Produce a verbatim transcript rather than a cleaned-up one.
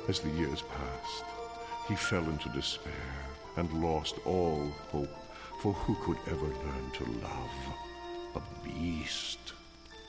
As the years passed, he fell into despair and lost all hope, for who could ever learn to love a beast?